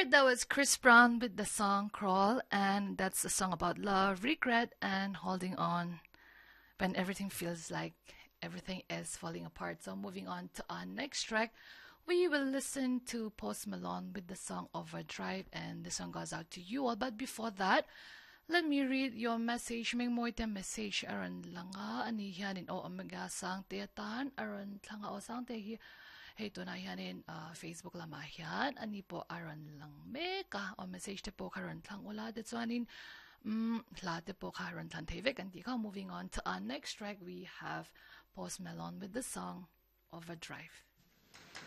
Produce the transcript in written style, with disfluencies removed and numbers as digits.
Alright, that was Chris Brown with the song Crawl, and that's a song about love, regret, and holding on when everything feels like everything is falling apart. So, moving on to our next track, we will listen to Post Malone with the song Overdrive, and the song goes out to you all. But before that, let me read your message. May mo ite message aron langa ani hianin o omega sang teatan aron langa o sang te hey to na hianin Facebook lama hian ani po aron lang me ka o message te po karon lang ula det so anin la te po karon tan tevek and ka. Moving on to our next track, we have Post Malone with the song Overdrive.